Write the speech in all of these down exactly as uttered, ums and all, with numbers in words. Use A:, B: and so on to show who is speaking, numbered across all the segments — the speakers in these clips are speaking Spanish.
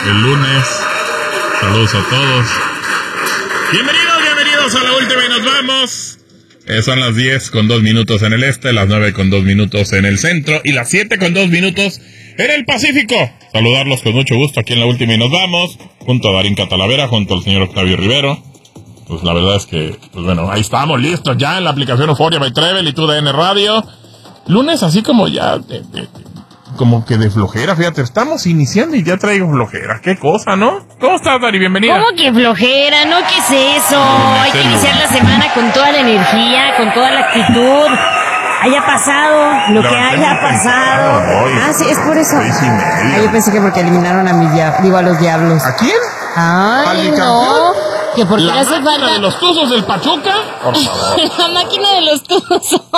A: el lunes. Saludos a todos. Bienvenidos, bienvenidos a la última y nos vamos. Eh, son las diez con dos minutos en el este, las nueve con dos minutos en el centro y las siete con dos minutos en el Pacífico. Saludarlos con mucho gusto aquí en la última y nos vamos. Junto a Darín Catalavera, junto al señor Octavio Rivero. Pues la verdad es que, pues bueno, ahí estamos listos ya en la aplicación Euforia by Trevel y tu D N Radio. Lunes así como ya, de, de, como que de flojera, fíjate, estamos iniciando y ya traigo flojera. Qué cosa, ¿no? ¿Cómo estás, Dari? Bienvenida.
B: ¿Cómo que flojera? ¿No? ¿Qué es eso? Hay que iniciar la semana con toda la energía, con toda la actitud. Haya pasado lo que haya pasado. Ah, sí, es por eso. Ah, yo pensé que porque eliminaron a mis diablos, digo a los diablos.
A: ¿A quién?
B: Ay, no. Que porque le hace falta.
A: ¿La de los tuzos del Pachuca? Por favor.
B: La máquina de los tuzos.
A: Los tuzos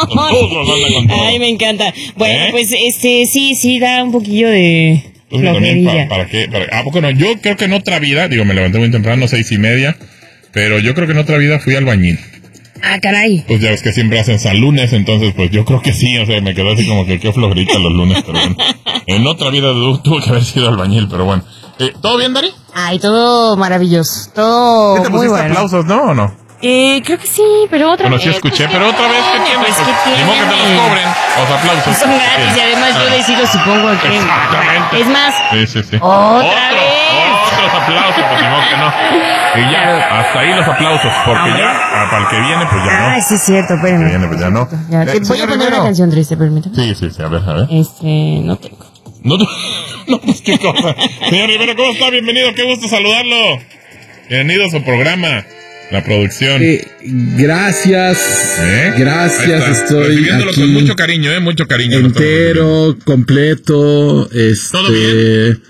A: anda con todo.
B: Ay, me encanta. Bueno,
A: ¿Eh?
B: pues este, sí, sí, da un poquillo de flojerilla.
A: ¿Para, ¿Para qué? ¿Para, ¿A poco no? Yo creo que en otra vida, digo, me levanté muy temprano, seis y media, pero yo creo que en otra vida fui albañil.
B: Ah, caray.
A: Pues ya ves que siempre hacen San Lunes, entonces pues yo creo que sí, o sea, me quedé así como que qué flojerita los lunes, pero bueno. En otra vida tuve que haber sido albañil, pero bueno. Eh, ¿Todo bien, Dari?
B: Ay, todo maravilloso, todo
A: ¿Qué te
B: muy
A: pusiste
B: bueno.
A: aplausos, no o no?
B: Eh, creo que sí, pero otra
A: Bueno,
B: vez.
A: sí escuché,
B: pues,
A: pero otra vez, ¿qué tiene?
B: Pues,
A: Pues,
B: ¿qué
A: ni modo que te
B: tiene?
A: los cobren, los aplausos.
B: Son gratis y además yo
A: Ah.
B: decido si pongo o qué.
A: Exactamente.
B: Es más,
A: Sí, sí, sí.
B: otra
A: Otro,
B: vez.
A: Otros aplausos, pues ni modo que no. Y ya, hasta ahí los aplausos, porque
B: Hombre.
A: ya, ah, para el que viene, pues ya no.
B: Ay, sí es cierto, espérame.
A: Que viene, pues ya no.
B: Ya,
A: Eh,
B: te voy a
A: señor
B: poner
A: Rivero.
B: una canción triste, permítame.
A: Sí, sí, sí, a ver, a ver.
B: Este, no tengo.
A: No, tú- no, pues qué cosa. Señor Rivero, ¿cómo está? Bienvenido, qué gusto saludarlo. Bienvenido a su programa, la producción.
C: Eh, gracias,
A: ¿Eh? Ahí
C: gracias,
A: está,
C: estoy
A: recibiéndolo
C: aquí
A: con mucho cariño, eh, mucho cariño. lo estamos recibiendo.
C: entero, completo, este...
A: ¿Todo bien?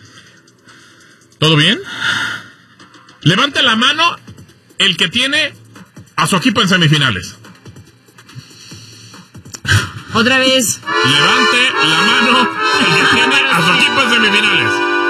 A: ¿Todo bien? Levante la mano el que tiene a su equipo en semifinales.
B: Otra vez.
A: Levante la mano el que tiene a su equipo en semifinales.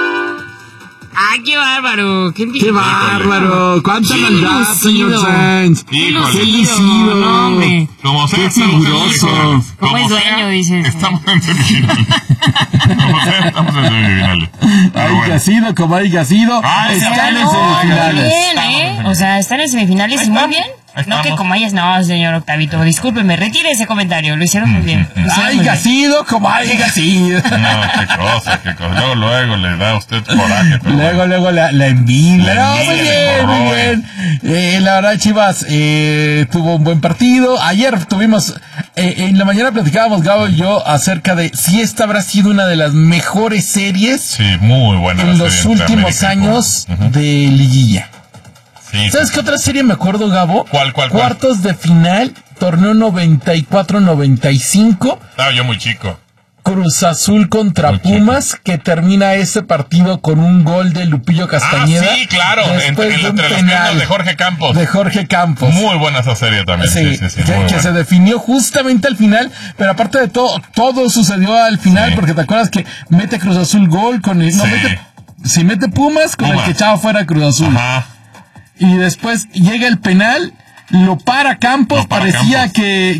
B: Ay, qué bárbaro. Qué,
C: ¡Qué bárbaro! ¡Cuánta maldad, señor Sainz!
A: Híjole.
C: ¡Qué lucido!
B: No, hombre.
A: Como sea,
C: ¡Qué
A: estamos en
C: figuroso!
A: semifinales.
B: Como es dueño,
A: sea,
B: dices.
A: Estamos en semifinales. Como sea, estamos en semifinales. Pero
C: Haya
A: bueno.
C: sido como haya sido,
A: Ay,
C: están en
A: no,
C: semifinales.
B: Bien, ¿eh? O sea, están en semifinales
A: Ahí
B: y muy
A: estamos,
B: bien.
A: ahí
B: No que
A: estamos.
B: como ellas, no, señor Octavito, discúlpeme, retire ese comentario, lo hicieron muy bien. Lo hicieron muy
C: Haya
B: bien.
C: sido como haya sido.
A: No, qué cosa, qué cosa. Luego, luego le da a usted coraje. Pero
C: Luego,
A: bueno.
C: luego la, la envidia.
A: La
C: No, muy
A: envidia
C: bien,
A: le
C: muy
A: corroe.
C: bien. Eh, la verdad, Chivas eh, tuvo un buen partido. Ayer tuvimos, eh, en la mañana platicábamos, Gabo y yo, acerca de si esta habrá sido una de las mejores series
A: Sí, muy buena.
C: en
A: la
C: los
A: serie entre
C: últimos
A: América y
C: años
A: Pumas. Ujú.
C: de liguilla.
A: Sí,
C: ¿Sabes qué otra serie me acuerdo, Gabo?
A: ¿Cuál, cuál, cuál?
C: Cuartos de final, torneo noventa y cuatro noventa y cinco.
A: Estaba yo muy chico.
C: Cruz Azul contra
A: Muy chico.
C: Pumas, que termina ese partido con un gol de Lupillo Castañeda.
A: Ah, sí, claro. Entre,
C: después de un
A: entre las
C: penal
A: piernas de Jorge Campos.
C: de Jorge Campos.
A: Muy buena esa serie también. Sí,
C: Sí,
A: sí, sí.
C: que,
A: muy
C: que
A: buena.
C: se definió justamente al final, pero aparte de todo, todo sucedió al final,
A: Sí.
C: porque te acuerdas que mete Cruz Azul gol con el, no
A: Sí.
C: mete, si mete Pumas con
A: Pumas.
C: el que echaba fuera Cruz Azul.
A: Ajá.
C: Y después llega el penal, lo para Campos,
A: Lo para
C: parecía
A: Campos.
C: que,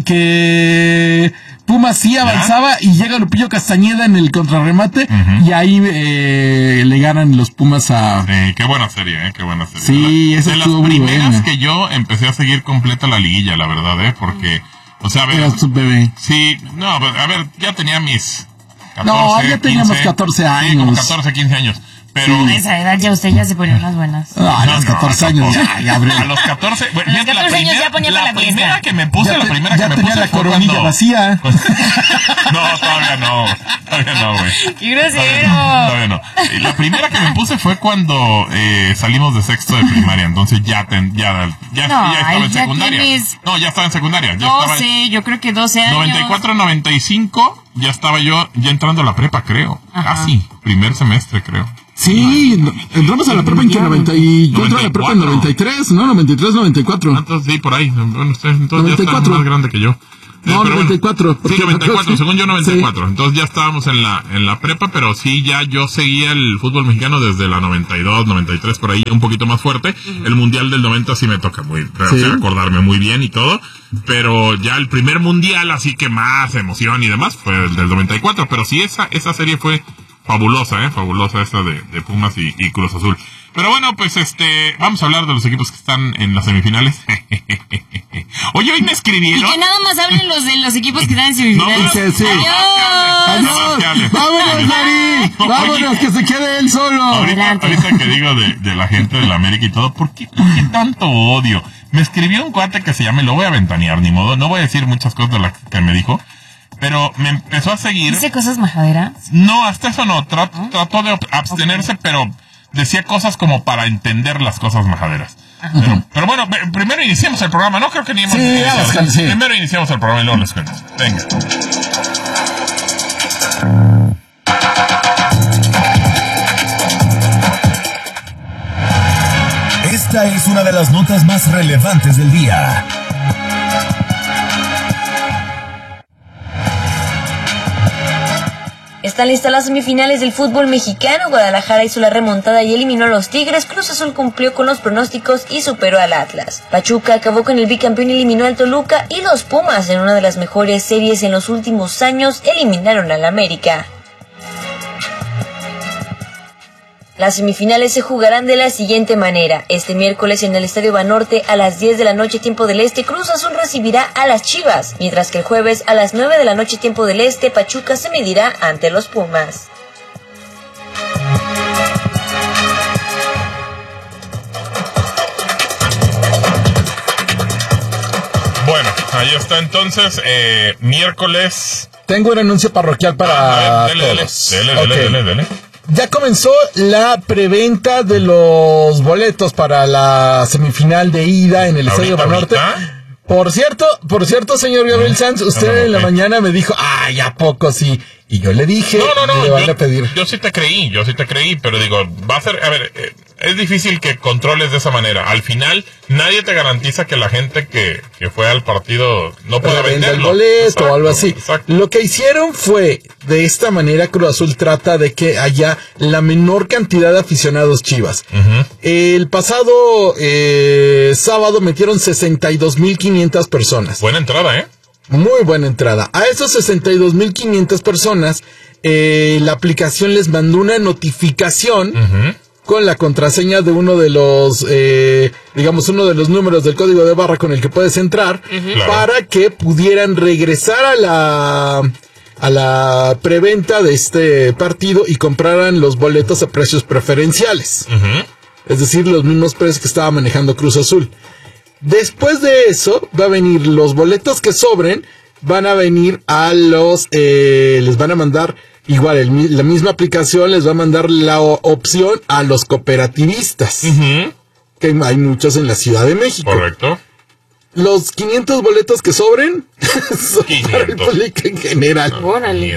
C: que Pumas sí avanzaba y llega Lupillo Castañeda en el contrarremate
A: Ujú.
C: y ahí eh, le ganan los Pumas a...
A: Sí, qué buena serie, ¿eh? Qué buena serie.
C: Sí,
A: De la-
C: esa
A: De las
C: estuvo muy
A: primeras
C: buena.
A: que yo empecé a seguir completa la liguilla, la verdad, ¿eh? Porque, o sea, a ver...
C: Era su bebé.
A: Sí, no, pues, a ver, ya tenía mis catorce,
C: No, ya teníamos
A: quince,
C: catorce
A: Sí, como
C: años.
A: catorce, quince años. Pero...
B: A esa edad ya usted ya se ponía unas buenas.
C: Ah, a
A: No,
C: los
A: no,
C: catorce
A: a
C: años
A: los
C: ya, ya, Gabriel.
A: A los catorce, bueno,
B: A los
A: fíjate, la
B: catorce años
A: primera-
B: ya ponía para la
A: La primera
B: fiesta.
A: que me puse,
C: Ya
A: la
C: te-
A: primera
C: ya
A: que me
C: tenía
A: puse
C: la
A: fue
C: coronilla
A: cuando-
C: vacía.
A: No, todavía no, todavía no, güey.
B: ¡Qué grosero!
A: Todavía no. Y la primera que me puse fue cuando eh, salimos de sexto de primaria, entonces ya ten, ya, ya,
B: No,
A: ya estaba
B: ay,
A: en
B: ya
A: secundaria.
B: tienes-
A: No, ya estaba en secundaria. Ya estaba en
B: doce, yo creo que doce años.
A: noventa y cuatro, noventa y cinco, ya estaba yo ya entrando a la prepa, creo.
B: Ajá.
A: Casi, primer semestre, creo.
C: Sí, no- entramos a la prepa en que noventa y yo entré a la prepa en
A: noventa y cuatro.
C: noventa y tres, ¿no? noventa y tres, noventa y cuatro.
A: Entonces, sí, por ahí. Bueno, usted entonces ya
C: noventa y
A: está
C: cuatro.
A: más grande que yo. Eh,
C: No,
A: pero
C: noventa y cuatro, porque
A: Sí, noventa y cuatro,
C: me acuerdo-
A: según yo noventa y cuatro.
C: sí.
A: Entonces ya estábamos en la en la prepa, pero sí, ya yo seguía el fútbol mexicano desde la noventa y dos, noventa y tres, por ahí, un poquito más fuerte. El mundial del noventa sí me toca muy, o
C: Sí.
A: sea, acordarme muy bien y todo. Pero ya el primer mundial, así que más emoción y demás, fue el del noventa y cuatro. Pero sí, esa esa serie fue fabulosa, eh, fabulosa esta de, de Pumas y, y Cruz Azul. Pero bueno, pues este, vamos a hablar de los equipos que están en las semifinales. Oye, hoy me escribieron.
B: Y que nada más hablen los de los equipos que están en semifinales.
C: No, sí, sí.
B: ¡Adiós!
C: ¡Adiós! ¡Vámonos, Dari! ¡Vámonos, que se quede él solo!
A: Ahorita, ahorita que digo de, de la gente de la América y todo, ¿por qué, ¿por qué tanto odio? Me escribió un cuate que se llama, y lo voy a ventanear, ni modo, no voy a decir muchas cosas de las que me dijo, pero me empezó a seguir.
B: ¿Dice cosas majaderas?
A: No, hasta eso no, trató, trató de abstenerse, pero decía cosas como para entender las cosas majaderas. Pero, pero bueno, primero iniciamos el programa, no creo que ni hemos
C: sí,
A: iniciado.
C: Sí. Sí.
A: Primero iniciamos el programa y luego les cuento. Venga.
D: Esta es una de las notas más relevantes del día.
E: Están listas las semifinales del fútbol mexicano. Guadalajara hizo la remontada y eliminó a los Tigres. Cruz Azul cumplió con los pronósticos y superó al Atlas. Pachuca acabó con el bicampeón y eliminó al Toluca. Y los Pumas, en una de las mejores series en los últimos años, eliminaron al América. Las semifinales se jugarán de la siguiente manera. Este miércoles en el Estadio Banorte a las diez de la noche tiempo del Este, Cruz Azul recibirá a las Chivas, mientras que el jueves a las nueve de la noche tiempo del Este, Pachuca se medirá ante los Pumas.
A: Bueno, ahí está entonces, eh, miércoles.
C: Tengo un anuncio parroquial para
A: ah, dele,
C: todos.
A: Dele, dele,
C: okay.
A: dele, dele, dele.
C: Ya comenzó la preventa de los boletos para la semifinal de ida en el Estadio Banorte. Por cierto, por cierto, señor Gabriel Sanz, usted no, no, no, en la okay. mañana me dijo, ay, ¿a poco sí? Y yo le dije,
A: no, no, no,
C: le van
A: yo,
C: a pedir.
A: Yo sí te creí, yo sí te creí, pero digo, va a ser, a ver, eh, es difícil que controles de esa manera. Al final, nadie te garantiza que la gente que, que fue al partido no pueda venderlo.
C: el boleto exacto, o algo así.
A: Exacto.
C: Lo que hicieron fue, de esta manera, Cruz Azul trata de que haya la menor cantidad de aficionados Chivas. Uh-huh. El pasado eh, sábado metieron sesenta y dos mil quinientas personas.
A: Buena entrada, ¿eh?
C: Muy buena entrada. A esos sesenta y dos mil quinientas personas, eh, la aplicación les mandó una notificación uh-huh. con la contraseña de uno de los, eh, digamos, uno de los números del código de barra con el que puedes entrar, uh-huh. claro. para que pudieran regresar a la, a la preventa de este partido y compraran los boletos a precios preferenciales. Uh-huh. Es decir, los mismos precios que estaba manejando Cruz Azul. Después de eso, va a venir los boletos que sobren, van a venir a los, eh, les van a mandar, igual, el, la misma aplicación les va a mandar la o, opción a los cooperativistas, uh-huh. que hay muchos en la Ciudad de México.
A: Correcto.
C: Los quinientos boletos que sobren son quinientos. Para el público en general.
A: No, órale.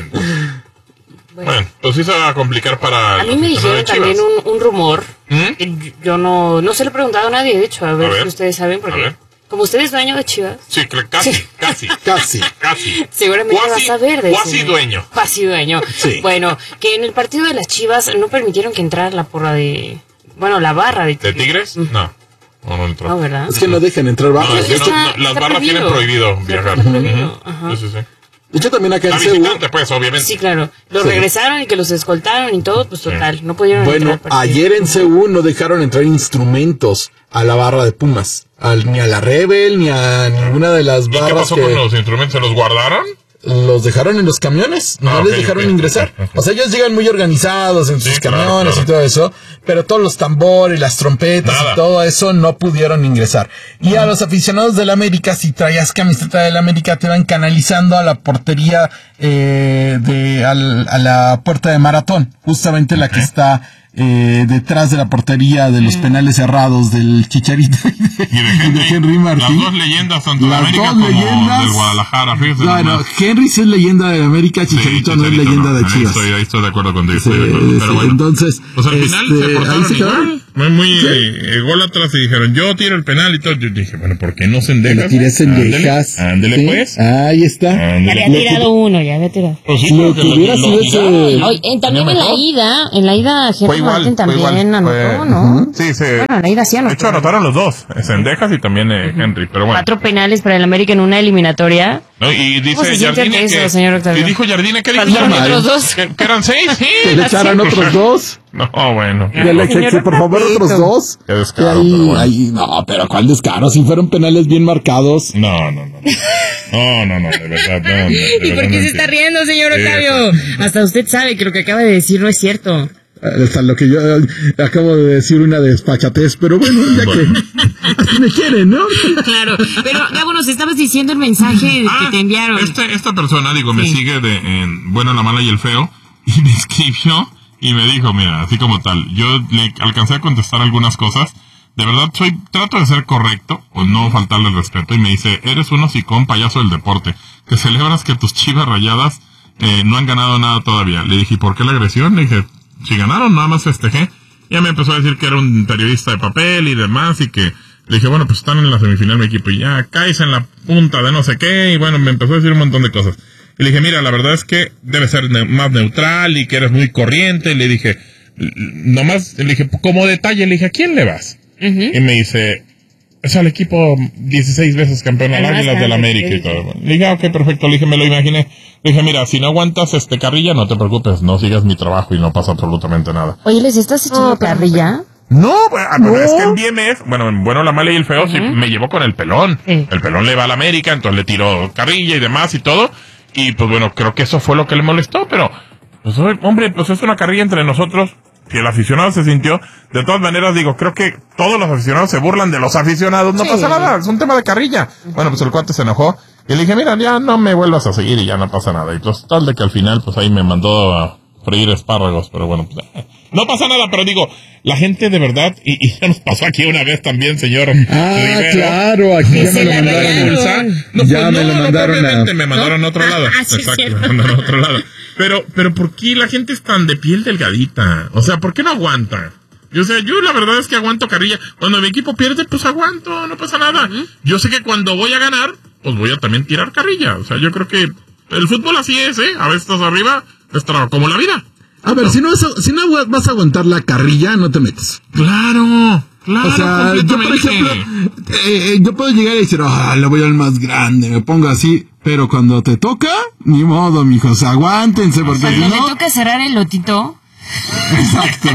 A: Bueno, bueno, pues sí se va a complicar para...
B: A mí me dijeron también un, un rumor, ¿Mm? que yo no no se lo he preguntado a nadie, de hecho, a ver, a ver si ustedes saben, porque como usted es dueño de Chivas...
A: Sí, casi, sí. casi,
C: casi,
A: casi.
B: Seguramente
A: cuasi,
B: vas a ver de
A: cuasi
B: ese,
A: dueño.
B: Cuasi dueño. Sí. Bueno, que en el partido de las Chivas no permitieron que entrara la porra de... Bueno, la barra de
A: Tigres. ¿De Tigres? Mm. No. No, no entró.
B: No, ¿verdad?
C: Es que no dejan entrar barras.
A: No, es que no, no, las barras prohibido. tienen prohibido viajar.
B: Está prohibido. Ajá.
A: Sí, sí, sí.
C: De hecho, también acá en
A: C U... pues, obviamente.
B: Sí, claro. Los
C: sí.
B: regresaron y que los escoltaron y todo, pues total. Sí. No pudieron
C: bueno,
B: entrar.
C: Bueno, ayer en C U no dejaron entrar instrumentos a la barra de Pumas. Al, ni a la Rebel, ni a ninguna de las barras.
A: ¿Y qué pasó
C: que...
A: con los instrumentos? ¿Se los guardaron?
C: Los dejaron en los camiones, no ah, les okay, dejaron okay, ingresar. Okay, okay. O sea, ellos llegan muy organizados en sí, sus camiones claro, claro. y todo eso, pero todos los tambores, las trompetas Nada. y todo eso no pudieron ingresar. Y uh-huh. a los aficionados del América, si traías camiseta del América, te van canalizando a la portería, eh, de, al, a la puerta de Maratón, justamente okay. la que está eh, detrás de la portería de los penales cerrados del Chicharito y de,
A: y de, Henry,
C: y de Henry Martín.
A: Las dos leyendas, tanto de
C: las
A: América
C: dos
A: como
C: leyendas,
A: del Guadalajara. Fíjate
C: bueno, Henry sí es leyenda de América, Chicharito, sí, Chicharito no es leyenda no. de Chivas.
A: Ahí estoy, ahí estoy de acuerdo contigo.
C: Sí,
A: estoy de acuerdo. Pero
C: sí,
A: bueno,
C: entonces,
A: pues al final
C: este,
A: se portaron
C: se
A: igual. Muy eh, gol atrás y dijeron, yo tiro el penal y todo. Yo dije, bueno, ¿por qué no cendejas?
C: Le tiré cendejas.
A: Ándele, ándele ¿sí? pues.
C: Ahí está.
B: Ándele. Ya había tirado uno, ya había tirado.
A: Pues sí,
C: lo que hubiera sido ese...
B: Oye, también en la ida, en la ida, Henry Martín también anotó, ¿no?
A: Sí, sí.
B: Bueno, en la ida sí anotó.
A: De hecho, anotaron los dos, cendejas y también eh, Henry, pero bueno.
B: Cuatro penales para el América en una eliminatoria.
A: No, y dice Jardine
B: eso,
A: que,
B: señor Octavio?
A: y dijo Jardine que dijo
B: otros dos.
A: que, que eran seis, sí.
C: Que le echaran otros dos.
A: No, bueno.
C: Que le echen, por favor, otros dos.
A: Qué descaro,
C: ahí,
A: pero bueno.
C: ahí, no, pero ¿cuál descaro? Si fueron penales bien marcados.
A: No, no, no. No, no, no, de verdad, no. no de
B: ¿Y
A: verdad
B: por qué
A: no
B: se está
A: entiendo.
B: riendo, señor
A: Sí,
B: Octavio? Hasta usted sabe que lo que acaba de decir no es cierto.
C: Hasta lo que yo eh, acabo de decir una despachatez, pero bueno, ya
A: Bueno.
C: que así me quieren, ¿no?
B: Claro, pero Gabo, nos estabas diciendo el mensaje
A: Ah,
B: que te enviaron.
A: Este, esta persona, digo, me
B: Sí.
A: sigue de en Bueno, la Mala y el Feo, y me escribió y me dijo, mira, así como tal, yo le alcancé a contestar algunas cosas, de verdad soy, trato de ser correcto, o no faltarle el respeto, y me dice, eres un hocicón payaso del deporte, que celebras que tus Chivas Rayadas eh, no han ganado nada todavía. Le dije, ¿y por qué la agresión? Le dije, si ganaron, nada más festejé. Y ya me empezó a decir que era un periodista de papel y demás, y que le dije, bueno, pues están en la semifinal mi equipo, y ya caes en la punta de no sé qué, y bueno, me empezó a decir un montón de cosas. Y le dije, mira, la verdad es que debe ser ne- más neutral y que eres muy corriente. Y le dije, l- nomás, le dije, como detalle, le dije, ¿a quién le vas?
B: Ujú.
A: Y me dice, es al equipo dieciséis veces campeón, al
B: Al más
A: Águilas del
B: grande,
A: América y
B: sí.
A: todo. Le dije, ah, ok, perfecto. Le dije, me lo imaginé. Le dije, mira, si no aguantas este carrilla, no te preocupes, no sigas mi trabajo y no pasa absolutamente nada.
B: Oye, ¿les estás echando carrilla?
A: No, bueno, no. Es que en B M F, bueno, en Bueno, la Mala y el Feo, sí, me llevó con el pelón.
B: Sí.
A: El pelón le va a la América, entonces le tiró carrilla y demás y todo. Y pues bueno, creo que eso fue lo que le molestó, pero, pues hombre, pues es una carrilla entre nosotros. Si el aficionado se sintió, de todas maneras digo, creo que todos los aficionados se burlan de los aficionados, no
B: Sí.
A: pasa nada, es un tema de carrilla. Bueno, pues el cuate se enojó y le dije, mira, ya no me vuelvas a seguir y ya no pasa nada. Y pues tal de que al final, pues ahí me mandó a freír espárragos, pero bueno, pues eh, no pasa nada, pero digo, la gente de verdad, y, y ya nos pasó aquí una vez también, señor.
C: Ah,
A: Rivero.
C: claro, aquí
B: Que
C: ya
B: se
C: me lo
B: la
C: mandaron.
B: regalaron.
A: No,
C: Ya
A: pues
C: me
A: no,
C: lo
A: no,
C: mandaron a-
A: propiamente me mandaron a otro
B: ¿No?
A: lado.
B: Ah, sí,
A: Exacto,
B: cierto.
A: me mandaron a otro lado. Pero, pero ¿por qué la gente es tan de piel delgadita? O sea, ¿por qué no aguanta? Yo, o sea, yo la verdad es que aguanto carrilla. Cuando mi equipo pierde, pues aguanto, no pasa nada. Yo sé que cuando voy a ganar, pues voy a también tirar carrilla. O sea, yo creo que el fútbol así es, ¿eh? A veces estás arriba, estás como la vida.
C: A ver, si no, vas a, si no vas a aguantar la carrilla, no te metes.
A: Claro, claro,
C: O sea, yo por
A: completamente.
C: ejemplo, eh, eh, yo puedo llegar y decir, ah, le voy al más grande, me pongo así, pero cuando te toca, ni modo, mijos, aguántense, porque si
B: Cuando
C: no...
B: le toca cerrar el lotito.
C: Exacto.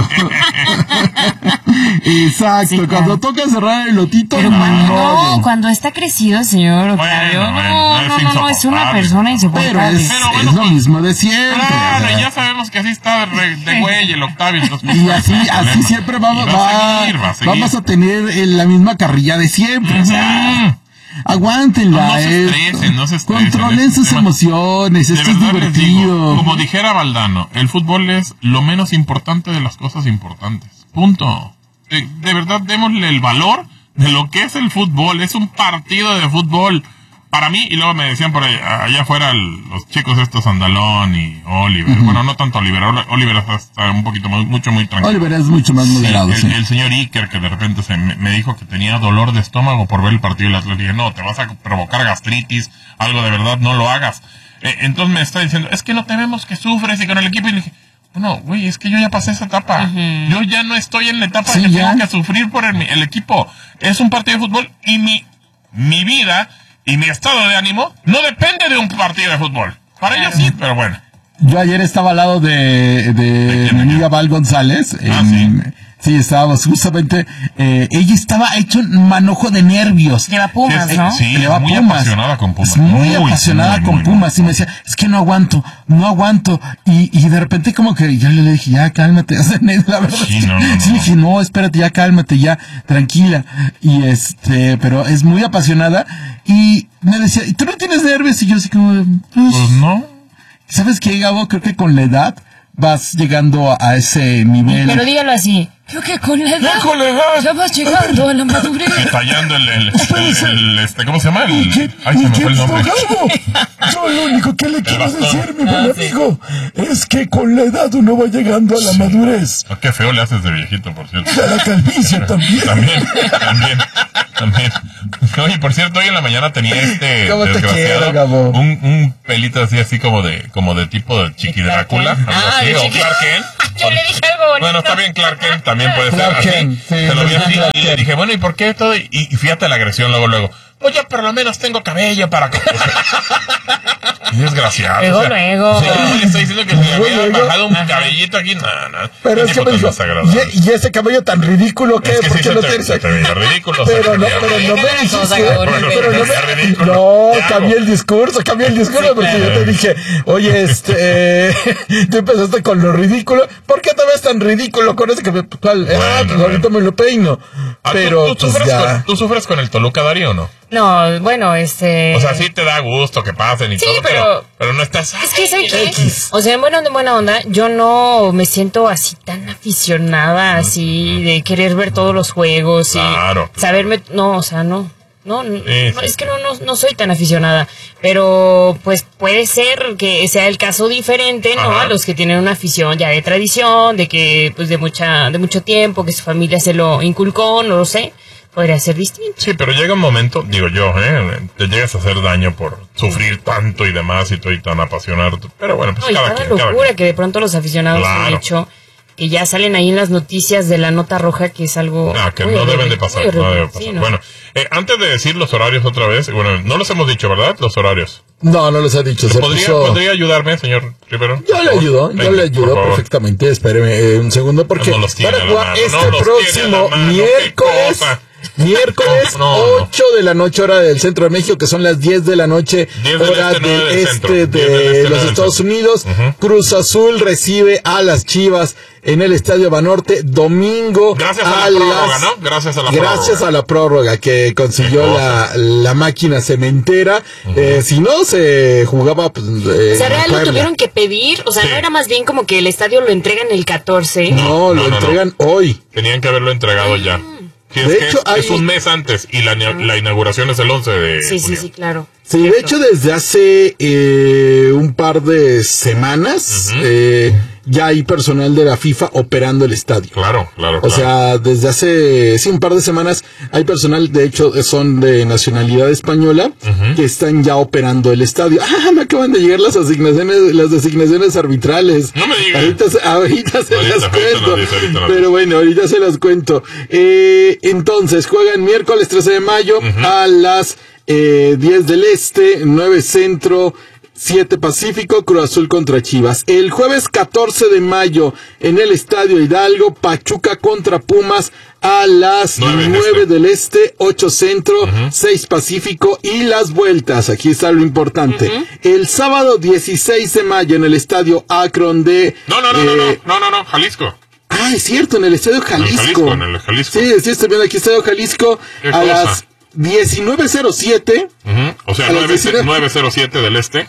C: Exacto,
B: Sí, claro.
C: cuando toca cerrar el lotito,
B: Pero
C: ni
B: cuando,
C: modo.
B: no, cuando está crecido, señor Octavio,
A: Bueno, bueno,
B: no,
A: es
B: no, no, no, es una
A: insoportable.
B: persona
C: Pero
B: insoportable.
C: es,
A: Pero
C: es
A: bueno,
C: lo mismo de siempre.
A: Claro,
C: o sea.
A: ya sabemos que así está de, de güey el Octavio. Entonces,
C: Y así, así siempre vamos,
A: Y va a
C: va-
A: seguir, va a seguir.
C: vamos a tener eh, la misma carrilla de siempre. O sea, aguántenla.
A: No se
C: eh.
A: estresen, no se estresen.
C: Controlen
A: Este
C: sus
A: tema-
C: emociones,
A: de
C: esto es
A: verdad les digo,
C: divertido.
A: como dijera Valdano, el fútbol es lo menos importante de las cosas importantes. Punto. De, de verdad, démosle el valor de lo que es el fútbol. Es un partido de fútbol. Para mí, y luego me decían por allá, allá afuera el- los chicos estos, Andalón y Oliver. Bueno, no tanto Oliver. Oli- Oliver está un poquito más, mucho, muy tranquilo.
C: Oliver es mucho más moderado,
A: el,
C: sí.
A: el señor Iker, que de repente se me, me dijo que tenía dolor de estómago por ver el partido del Atlas. Le dije, no, te vas a provocar gastritis, algo de verdad, no lo hagas. Eh, entonces me está diciendo, es que no te vemos que sufres y con el equipo. Y le dije, bueno, güey, es que yo ya pasé esa etapa.
B: Ujú.
A: Yo ya no estoy en la etapa
C: Sí,
A: que
C: ya.
A: tengo que sufrir por el, el equipo. Es un partido de fútbol y mi, mi vida y mi estado de ánimo no depende de un partido de fútbol. Para ellos sí, pero bueno.
C: Yo ayer estaba al lado de, de
A: quién,
C: mi
A: de
C: amiga Val González.
A: Ah,
C: en- sí, estábamos justamente, eh, ella estaba hecho un manojo de nervios.
B: Lleva Pumas,
A: Sí,
B: ¿no?
A: sí,
C: Le va a
A: muy
C: Pumas.
A: apasionada con Pumas.
C: Es muy,
A: Muy,
C: apasionada
A: muy,
C: con
A: muy,
C: Pumas.
A: muy.
C: Y me decía, es que no aguanto, no aguanto. Y, y de repente como que ya le dije, ya cálmate. O sea, la verdad
A: Sí,
C: es que
A: no, no,
C: sí
A: no.
C: le dije, no, espérate, ya cálmate, ya, tranquila. Y este, pero es muy apasionada. Y me decía, ¿y tú no tienes nervios? Y yo así como, de, pues,
A: Pues no.
C: ¿sabes qué, Gabo? Creo que con la edad vas llegando a, a ese nivel.
B: Pero dígalo así. Creo que con la edad
A: Ya con la edad.
B: ya vas llegando a la madurez.
A: Estallando el, el, el, el- este, ¿cómo se llama? El, ay, se me fue el nombre.
F: Yo lo único que le quiero
A: bastón.
F: decir, mi buen amigo, es que con la edad uno va llegando a la madurez.
A: Oh, qué feo le haces de viejito, por cierto.
F: Y a la calvicie también.
A: También, también, también. Oye, por cierto, hoy en la mañana tenía este
C: ¿Cómo te
A: desgraciado
C: quiero, Gabo?
A: un, un pelito así, así como de, como de tipo de Chiqui Drácula, algo
B: Ah,
A: así,
B: de
A: o
B: Chiqui-
A: Clark Kent.
B: Yo le dije algo bonito.
A: Bueno, está bien, Clark Kent también puede
C: Clark
A: ser así.
C: Kent, sí,
A: Se lo vi
C: Clark
A: así
C: Kent.
A: y le dije, bueno, ¿y por qué todo? Y, y fíjate la agresión luego, luego. pues yo por lo menos tengo cabello para... Desgraciado.
B: Luego,
A: o sea,
B: luego.
A: O sea, yo le estoy diciendo que le había bajado un cabellito aquí. No, no.
F: Pero es que me dijo, ¿y, y ese cabello tan ridículo que
A: es que
F: ¿por
A: sí
F: qué
A: se
F: lo
A: te,
F: tienes
A: se
F: aquí?
A: te veía ridículo.
F: Pero no, pero no me dijiste. Pero no me... No, cambié el discurso, cambié el discurso
B: Sí,
F: porque
B: claro.
F: yo te dije, oye, este, tú empezaste con lo ridículo. ¿Por qué te ves tan ridículo con ese cabello? ¿Cuál?
A: Bueno,
F: ah, pues
A: bueno.
F: ahorita me lo peino.
A: Ah,
F: Pero,
A: ¿tú, tú,
F: pues
A: sufres
F: ya.
A: con, ¿Tú sufres con el Toluca, Darío, o no?
B: No, bueno, este...
A: O sea, sí te da gusto que pasen y
B: Sí,
A: todo, pero,
B: pero-
A: pero no estás...
B: Es que, ¿sabes qué?
F: X.
B: O sea, en buena, en buena onda, yo no me siento así tan aficionada, así, de querer ver todos los juegos y
A: Claro, claro.
B: saberme... No, o sea, no. No, no,
A: Sí,
B: no,
A: sí,
B: es que no, no, no soy tan aficionada. Pero, pues, puede ser que sea el caso diferente, ¿no?
A: Ajá.
B: A los que tienen una afición ya de tradición, de que, pues, de mucha, de mucho tiempo, que su familia se lo inculcó, no lo sé. Podría ser distinto.
A: Sí, pero llega un momento, digo yo, ¿eh? Te llegas a hacer daño por sufrir tanto y demás y todo y tan apasionado. Pero bueno, pues
B: No, y
A: cada
B: cada
A: quien,
B: locura
A: cada quien.
B: que de pronto los aficionados han
A: Claro.
B: hecho, que ya salen ahí en las noticias de la nota roja, que es algo...
A: Ah, que
B: muy
A: no
B: horrible,
A: deben de pasar,
B: muy
A: no
B: horrible.
A: deben pasar.
B: Sí, no.
A: Bueno, eh, antes de decir los horarios otra vez, bueno, no los hemos dicho, ¿verdad? Los horarios.
C: No, no les ha dicho. Se
A: ¿Podría,
C: puso...
A: ¿Podría ayudarme, señor Rivero?
C: Yo le ayudo, yo
A: Venga,
C: le
A: por
C: ayudo
A: favor.
C: perfectamente. Espéreme eh, un segundo porque
A: No los tiene
C: para
A: a la
C: jugar
A: mano,
C: este
A: no los
C: próximo
A: tiene a la mano, qué
C: miércoles,
A: cosa.
C: miércoles
A: No, no, no.
C: ocho de la noche hora del centro de México, que son las diez de la noche
A: diez del
C: hora
A: este, nueve
C: del
A: del
C: este
A: centro.
C: de
A: diez del este, nueve
C: los
A: del
C: Estados
A: centro.
C: Unidos.
A: Ujú.
C: Cruz Azul recibe a las Chivas en el Estadio Banorte domingo
A: Gracias a la
C: a
A: prórroga,
C: las-
A: ¿no? Gracias a la
C: Gracias
A: prórroga.
C: a la prórroga que consiguió
A: Qué
C: la,
A: cosa.
C: la máquina cementera. Eh, si no, se jugaba pues, eh,
B: O sea, real lo
C: Puebla.
B: tuvieron que pedir, o sea,
A: Sí.
B: no era más bien como que el estadio lo entregan el catorce.
C: No,
A: No,
C: lo
A: no, no.
C: entregan hoy.
A: Tenían que haberlo entregado ya. Sí, es
C: De
A: que
C: hecho,
A: es,
C: hay-
A: es un mes antes y la, la inauguración es el once de
B: Sí, sí,
A: junio.
B: sí, claro.
C: Sí, de hecho desde hace eh, un par de semanas
A: Ujú.
C: eh, ya hay personal de la FIFA operando el estadio.
A: Claro, claro,
C: O
A: claro.
C: sea, desde hace sí un par de semanas hay personal, de hecho son de nacionalidad española,
A: Ujú.
C: que están ya operando el estadio. Ah, me acaban de llegar las asignaciones, las designaciones arbitrales.
A: No me digas.
C: Ahorita, se- ahorita se
A: Ahorita,
C: las
A: ahorita
C: cuento.
A: las dice, ahorita las
C: Pero
A: dice.
C: bueno, ahorita se las cuento. Eh, entonces, juegan miércoles trece de mayo a las eh, diez del Este, nueve Centro, siete Pacífico, Cruz Azul contra Chivas. El jueves catorce de mayo en el Estadio Hidalgo, Pachuca contra Pumas a las
A: Nueve en
C: nueve
A: este.
C: del Este, ocho Centro, seis Pacífico y las vueltas. Aquí está lo importante. El sábado dieciséis de mayo en el Estadio Akron de...
A: No, no, no, no,
C: eh,
A: no, no, no, no, Jalisco.
C: Ah, es cierto, en el Estadio Jalisco.
A: Jalisco, en el Jalisco.
C: Sí, sí, estoy viendo aquí Estadio Jalisco
A: ¿Qué
C: a
A: cosa?
C: las diecinueve cero siete.
A: Ujú. O sea,
C: A las
A: nueve
C: diecinueve.
A: cero siete del este.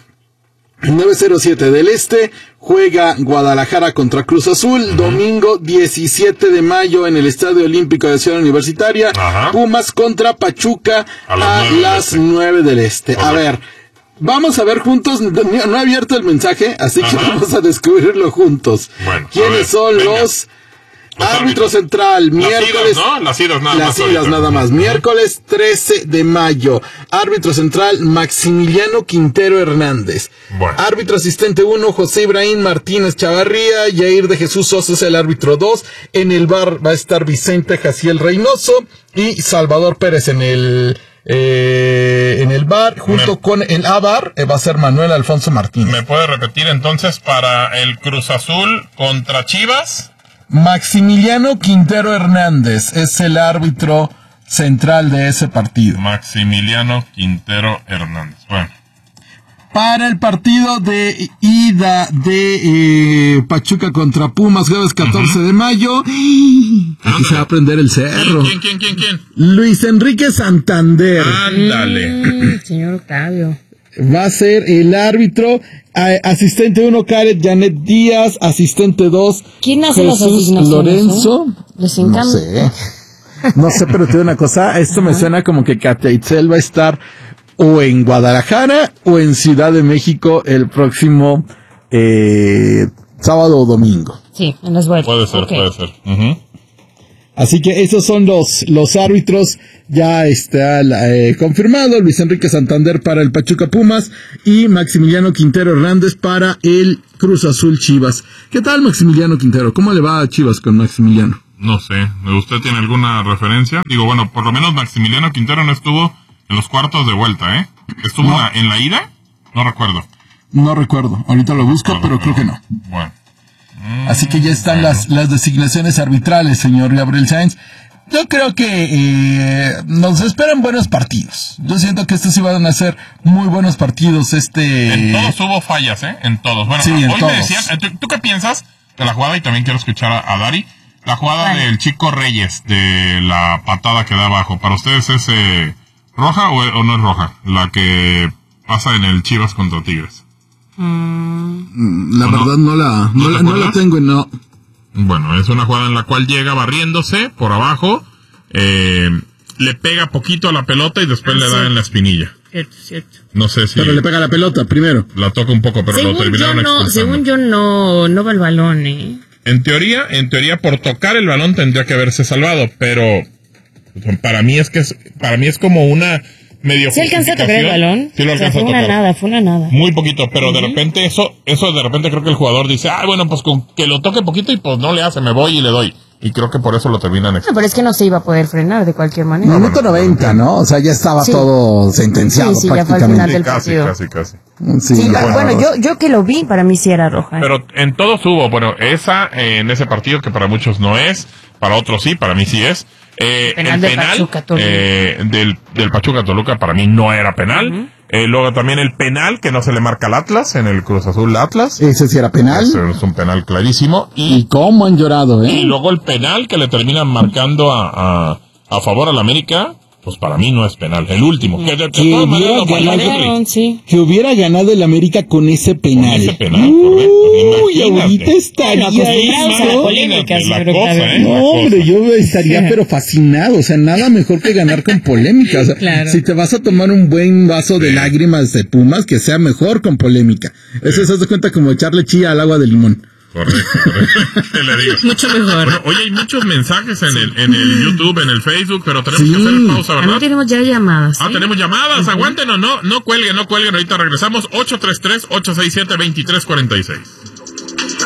C: nueve cero siete del Este, juega Guadalajara contra Cruz Azul, domingo diecisiete de mayo en el Estadio Olímpico de Ciudad Universitaria,
A: Ajá.
C: Pumas contra Pachuca
A: A
C: a
A: las nueve del
C: las
A: Este.
C: nueve del Este. A
A: Correcto.
C: ver, vamos a ver juntos, no, no he abierto el mensaje, así que
A: Ajá.
C: vamos a descubrirlo juntos.
A: Bueno, a
C: ¿Quiénes
A: ver,
C: son
A: venga.
C: los...
A: Los
C: Árbitro
A: árbitros.
C: central,
A: Las
C: miércoles...
A: idas, ¿no? Las idas nada
C: Las
A: más.
C: idas
A: ahorita.
C: nada más.
A: Ujú.
C: Miércoles trece de mayo. Árbitro central, Maximiliano Quintero Hernández.
A: Bueno.
C: Árbitro asistente uno, José Ibrahim Martínez Chavarría. Yair de Jesús Sosa es el árbitro dos. En el bar va a estar Vicente Jaciel Reynoso y Salvador Pérez en el... Eh, en el bar, junto
A: Me-
C: con el A-bar, eh, va a ser Manuel Alfonso Martínez.
A: ¿Me puede repetir entonces para el Cruz Azul contra Chivas?
C: Maximiliano Quintero Hernández es el árbitro central de ese partido.
A: Maximiliano Quintero Hernández. Bueno.
C: Para el partido de ida de eh, Pachuca contra Pumas, jueves catorce de mayo. Aquí se va a prender el cerro.
A: ¿Quién, quién, quién, quién?
C: Luis Enrique Santander
A: Ándale.
B: Mm, señor Octavio.
C: va a ser el árbitro. Eh, asistente uno, Caret Janet Díaz. Asistente dos,
B: ¿Quién hace las
C: Jesús
B: asignaciones?
C: Lorenzo.
B: eh? Les
C: No
B: encanta.
C: sé. No sé, pero te digo una cosa. Esto me suena como que Katia Itzel va a estar o en Guadalajara o en Ciudad de México el próximo eh, sábado o domingo.
B: Sí, en las vueltas.
A: Puede ser,
B: Ok.
A: puede ser. Ujú.
C: Así que esos son los, los árbitros. Ya está eh, confirmado. Luis Enrique Santander para el Pachuca Pumas y Maximiliano Quintero Hernández para el Cruz Azul Chivas. ¿Qué tal, Maximiliano Quintero? ¿Cómo le va a Chivas con Maximiliano?
A: No sé. ¿Usted tiene alguna referencia? Digo, bueno, por lo menos Maximiliano Quintero no estuvo En los cuartos de vuelta, ¿eh? ¿Estuvo
F: No.
A: en, la, en la ida? No recuerdo.
F: No recuerdo, ahorita lo busco,
A: No,
F: pero
A: no,
F: creo que no.
A: Bueno.
F: Así que ya están las, las designaciones arbitrales, señor Gabriel Sainz. Yo creo que eh, nos esperan buenos partidos. Yo siento que estos iban a ser muy buenos partidos. Este.
A: En todos hubo fallas, ¿eh? En todos. Bueno,
F: Sí, en
A: hoy
F: todos.
A: me decían, ¿tú, ¿tú qué piensas de la jugada? Y también quiero escuchar a, a Dari. La jugada
B: Vale.
A: del Chico Reyes, de la patada que da abajo. ¿Para ustedes es eh, roja o, o no es roja? La que pasa en el Chivas contra Tigres.
B: Mm,
F: La
A: ¿O no?
F: verdad no la,
A: ¿No
F: no,
A: te
F: la, no la
A: acuerdas?
F: tengo y no.
A: Bueno, es una jugada en la cual llega barriéndose por abajo, eh, le pega poquito a la pelota y después
B: Ah,
A: le da
B: sí.
A: en la espinilla.
B: cierto, cierto.
A: No sé si
F: Pero le pega la pelota primero.
A: la toca un poco, pero lo
B: Según yo
A: terminaron
B: no,
A: expulsando.
B: según yo no, no va el balón, ¿eh?
A: En teoría, en teoría por tocar el balón tendría que haberse salvado, pero para mí es que es, para mí es como una medio
B: ¿Sí alcanza a tocar el
A: justificación.
B: balón?
A: Sí lo
B: O sea,
A: alcanza
B: fue
A: a
B: una
A: tocar.
B: nada, fue una nada.
A: Muy poquito, pero de repente eso, eso de repente creo que el jugador dice, ah, bueno, pues con que lo toque poquito y pues no le hace, me voy y le doy. Y creo que por eso lo terminan
B: No,
A: expulsando.
B: pero es que no se iba a poder frenar de cualquier manera.
F: Minuto noventa, ¿no? O sea, ya estaba
B: Sí.
F: todo sentenciado
B: Sí, sí, ya fue al final
F: prácticamente.
B: del
A: Casi,
B: partido.
A: casi, casi.
F: Sí,
B: Sí,
F: ya,
B: bueno,
F: bueno,
B: yo, yo que lo vi, para mí sí era roja. ¿eh?
A: Pero en todos hubo, bueno, esa eh, en ese partido que para muchos no es, para otros sí, para mí sí es. Eh,
B: Penal
A: el
B: de
A: penal
B: Pachuca, Toluca.
A: eh, del, del Pachuca Toluca para mí no era penal. Eh, luego también el penal que no se le marca al Atlas, en el Cruz Azul Atlas.
F: Ese sí era penal.
A: Ese es un penal clarísimo.
F: Y
A: Y,
F: cómo han llorado,
A: y
F: ¿eh?
A: luego el penal que le terminan marcando a, a, a favor al América, pues para mí no es penal. El último. Que de, de
F: Que
A: todas maneras
F: hubiera
A: lo falló
F: ganado-
A: Henry.
B: Ganaron, sí.
F: Que hubiera ganado el América con ese penal.
A: ese penal, correcto.
F: Uy,
A: Imagínate.
F: ahorita estaría
B: Bueno, acostumbrados a la
F: eso.
B: polémica,
A: Imagínate la
B: señor
A: cosa,
B: Octavio.
A: ¿eh?
F: No,
A: La cosa.
F: hombre, yo estaría pero fascinado, o sea, nada mejor que ganar con polémica, o sea,
B: Claro.
F: si te vas a tomar un buen vaso de
A: Sí.
F: lágrimas de Pumas, que sea mejor con polémica. Eso se hace cuenta como echarle chía al agua de limón.
A: Correcto, correcto. Le digo.
B: Mucho mejor.
A: Bueno, hoy hay muchos mensajes en el, en el YouTube, en el Facebook, pero tenemos
F: Sí.
A: que hacer pausa,
B: También
A: ¿verdad?
B: tenemos ya llamadas.
A: Ah,
B: ¿eh?
A: tenemos llamadas, aguántenos, no, no cuelguen, no cuelguen, ahorita regresamos, ocho tres tres, ocho seis siete, dos tres cuatro seis.